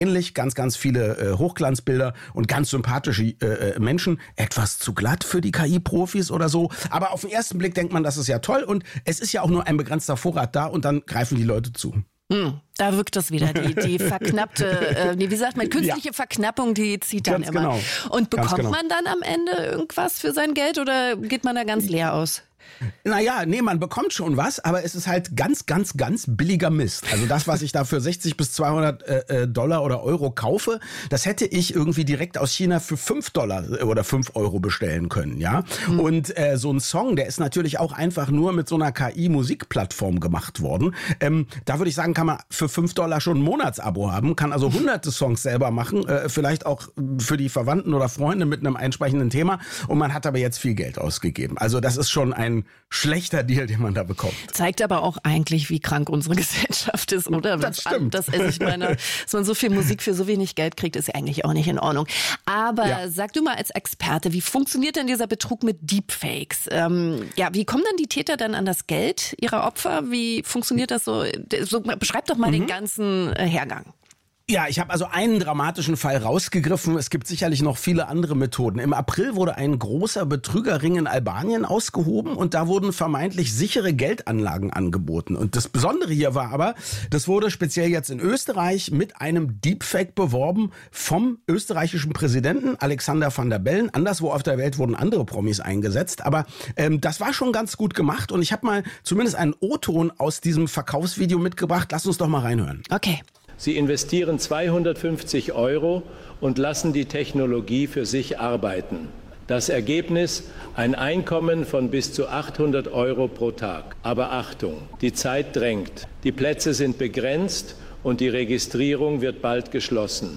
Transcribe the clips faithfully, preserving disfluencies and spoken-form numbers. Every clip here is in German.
ähnlich, ganz, ganz viele äh, Hochglanzbilder und ganz sympathische äh, Menschen. Etwas zu glatt für die K I-Profis oder so. Aber auf den ersten Blick denkt man, das ist ja toll und es ist ja auch nur ein begrenzter Vorrat da und dann greifen die Leute zu. Hm, da wirkt das wieder, die, die verknappte, äh, wie sagt man, künstliche ja. Verknappung, die zieht dann ganz immer. Genau. Und bekommt genau. man dann am Ende irgendwas für sein Geld oder geht man da ganz leer aus? Naja, nee, man bekommt schon was, aber es ist halt ganz, ganz, ganz billiger Mist. Also das, was ich da für sechzig bis zweihundert äh, Dollar oder Euro kaufe, das hätte ich irgendwie direkt aus China für fünf Dollar oder fünf Euro bestellen können, ja. Mhm. Und äh, so ein Song, der ist natürlich auch einfach nur mit so einer K I-Musikplattform gemacht worden. Ähm, da würde ich sagen, kann man für fünf Dollar schon ein Monatsabo haben, kann also hunderte Songs selber machen, äh, vielleicht auch für die Verwandten oder Freunde mit einem entsprechenden Thema. Und man hat aber jetzt viel Geld ausgegeben. Also das ist schon ein schlechter Deal, den man da bekommt. Zeigt aber auch eigentlich, wie krank unsere Gesellschaft ist, oder? Das stimmt. Das, also ich meine, dass man so viel Musik für so wenig Geld kriegt, ist ja eigentlich auch nicht in Ordnung. Aber ja. sag du mal als Experte, wie funktioniert denn dieser Betrug mit Deepfakes? Ähm, ja, wie kommen dann die Täter dann an das Geld ihrer Opfer? Wie funktioniert das so? so beschreib doch mal mhm. den ganzen äh, Hergang. Ja, ich habe also einen dramatischen Fall rausgegriffen. Es gibt sicherlich noch viele andere Methoden. Im April wurde ein großer Betrügerring in Albanien ausgehoben und da wurden vermeintlich sichere Geldanlagen angeboten. Und das Besondere hier war aber, das wurde speziell jetzt in Österreich mit einem Deepfake beworben vom österreichischen Präsidenten Alexander Van der Bellen. Anderswo auf der Welt wurden andere Promis eingesetzt, aber ähm, das war schon ganz gut gemacht und ich habe mal zumindest einen O-Ton aus diesem Verkaufsvideo mitgebracht. Lass uns doch mal reinhören. Okay. Sie investieren zweihundertfünfzig Euro und lassen die Technologie für sich arbeiten. Das Ergebnis: ein Einkommen von bis zu achthundert Euro pro Tag. Aber Achtung, die Zeit drängt. Die Plätze sind begrenzt und die Registrierung wird bald geschlossen.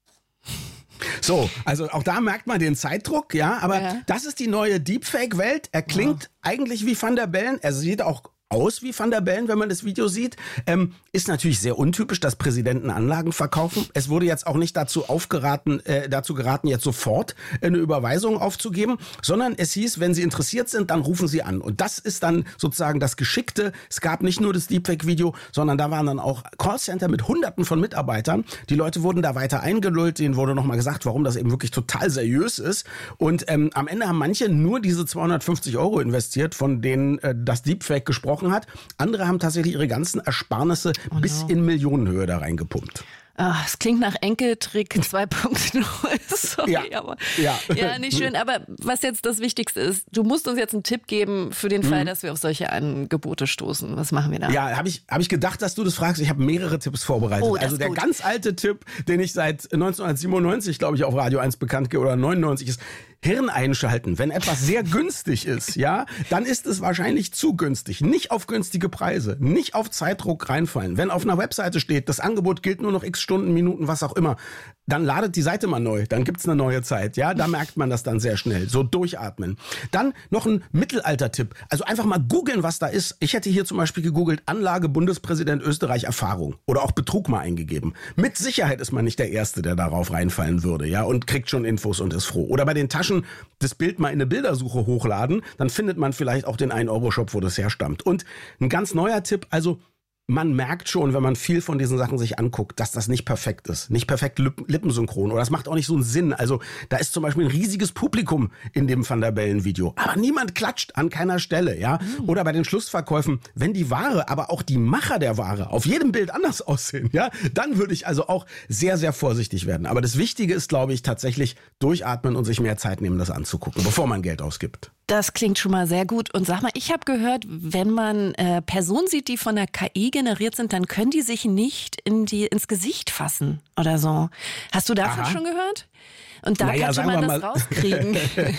So, also auch da merkt man den Zeitdruck, ja, aber ja. das ist die neue Deepfake-Welt. Er klingt ja. eigentlich wie Van der Bellen, er sieht auch aus wie Van der Bellen, wenn man das Video sieht. Ähm, ist natürlich sehr untypisch, dass Präsidenten Anlagen verkaufen. Es wurde jetzt auch nicht dazu aufgeraten, äh, dazu geraten, jetzt sofort eine Überweisung aufzugeben, sondern es hieß, wenn Sie interessiert sind, dann rufen Sie an. Und das ist dann sozusagen das Geschickte. Es gab nicht nur das Deepfake-Video, sondern da waren dann auch Callcenter mit Hunderten von Mitarbeitern. Die Leute wurden da weiter eingelullt. Denen wurde nochmal gesagt, warum das eben wirklich total seriös ist. Und ähm, am Ende haben manche nur diese zweihundertfünfzig Euro investiert, von denen äh, das Deepfake gesprochen hat. Andere haben tatsächlich ihre ganzen Ersparnisse oh no. bis in Millionenhöhe da reingepumpt. Ach, es klingt nach Enkeltrick zwei Punkt null. Sorry, ja, aber ja. ja, nicht schön. Aber was jetzt das Wichtigste ist, du musst uns jetzt einen Tipp geben für den Fall, mhm. dass wir auf solche Angebote stoßen. Was machen wir da? Ja, habe ich, hab ich gedacht, dass du das fragst. Ich habe mehrere Tipps vorbereitet. Oh, also der gut. ganz alte Tipp, den ich seit neunzehnhundertsiebenundneunzig, glaube ich, auf Radio eins bekannt gebe, oder neunundneunzig ist, Hirn einschalten. Wenn etwas sehr günstig ist, ja, dann ist es wahrscheinlich zu günstig. Nicht auf günstige Preise, nicht auf Zeitdruck reinfallen. Wenn auf einer Webseite steht, das Angebot gilt nur noch x Stunden, Minuten, was auch immer, dann ladet die Seite mal neu, dann gibt's eine neue Zeit, ja, da merkt man das dann sehr schnell, so durchatmen. Dann noch ein Mittelalter-Tipp, also einfach mal googeln, was da ist. Ich hätte hier zum Beispiel gegoogelt, Anlage Bundespräsident Österreich Erfahrung oder auch Betrug mal eingegeben. Mit Sicherheit ist man nicht der Erste, der darauf reinfallen würde, ja, und kriegt schon Infos und ist froh. Oder bei den Taschen das Bild mal in eine Bildersuche hochladen, dann findet man vielleicht auch den ein Euro Shop, wo das herstammt. Und ein ganz neuer Tipp, also man merkt schon, wenn man viel von diesen Sachen sich anguckt, dass das nicht perfekt ist. Nicht perfekt lippensynchron. Oder das macht auch nicht so einen Sinn. Also da ist zum Beispiel ein riesiges Publikum in dem Van der Bellen-Video. Aber niemand klatscht an keiner Stelle, ja. Oder bei den Schlussverkäufen, wenn die Ware, aber auch die Macher der Ware auf jedem Bild anders aussehen, ja, dann würde ich also auch sehr, sehr vorsichtig werden. Aber das Wichtige ist, glaube ich, tatsächlich durchatmen und sich mehr Zeit nehmen, das anzugucken, bevor man Geld ausgibt. Das klingt schon mal sehr gut. Und sag mal, ich habe gehört, wenn man äh, Personen sieht, die von der K I generiert sind, dann können die sich nicht in die, ins Gesicht fassen oder so. Hast du davon Aha. schon gehört? Und da naja, kann schon man das mal rauskriegen.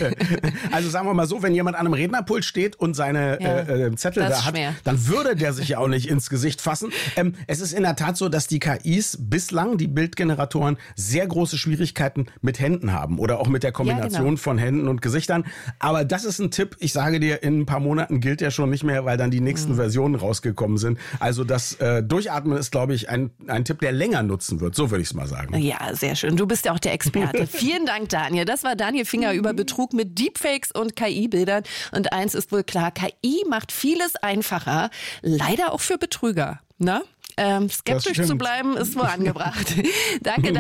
Also sagen wir mal so, wenn jemand an einem Rednerpult steht und seine ja, äh, Zettel da hat, schwer. Dann würde der sich ja auch nicht ins Gesicht fassen. Ähm, es ist in der Tat so, dass die K Is bislang, die Bildgeneratoren, sehr große Schwierigkeiten mit Händen haben oder auch mit der Kombination ja, genau. von Händen und Gesichtern. Aber das ist ein Tipp, ich sage dir, in ein paar Monaten gilt der schon nicht mehr, weil dann die nächsten mhm. Versionen rausgekommen sind. Also das äh, Durchatmen ist, glaube ich, ein, ein Tipp, der länger nutzen wird. So würde ich es mal sagen. Ja, sehr schön. Du bist ja auch der Experte. Vielen Dank, Daniel. Das war Daniel Finger über Betrug mit Deepfakes und K I-Bildern. Und eins ist wohl klar, K I macht vieles einfacher. Leider auch für Betrüger. Ne? Ähm, skeptisch zu bleiben ist wohl angebracht. Danke.